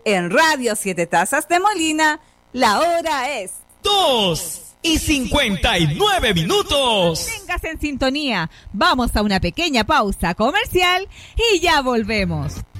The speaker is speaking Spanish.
En Radio Siete Tazas de Molina, la hora es 2:59. Tengas en sintonía. Vamos a una pequeña pausa comercial y ya volvemos.